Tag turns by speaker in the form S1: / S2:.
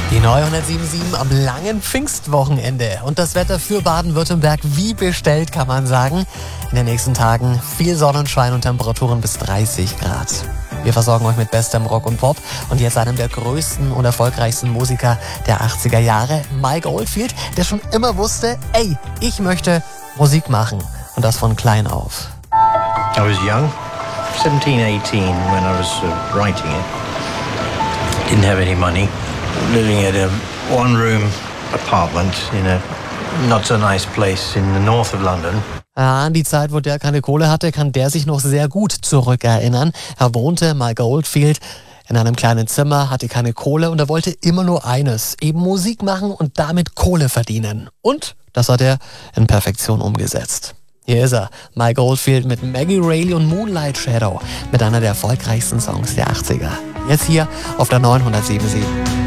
S1: Die neue 107.7 am langen Pfingstwochenende. Und das Wetter für Baden-Württemberg wie bestellt, kann man sagen. In den nächsten Tagen viel Sonnenschein und Temperaturen bis 30 Grad. Wir versorgen euch mit bestem Rock und Pop und jetzt einem der größten und erfolgreichsten Musiker der 80er Jahre, Mike Oldfield, der schon immer wusste, ey, ich möchte Musik machen. Und das von klein auf.
S2: I was young, 17, 18 when I was writing it. Didn't have any money. Living at a one-room apartment in a not so nice place in the north of London.
S1: An die Zeit, wo der keine Kohle hatte, kann der sich noch sehr gut zurückerinnern. Er wohnte, Mike Oldfield, in einem kleinen Zimmer, hatte keine Kohle und er wollte immer nur eines, eben Musik machen und damit Kohle verdienen. Und das hat er in Perfektion umgesetzt. Hier ist er, Mike Oldfield mit Maggie Reilly und Moonlight Shadow, mit einer der erfolgreichsten Songs der 80er. Jetzt hier auf der 907.7.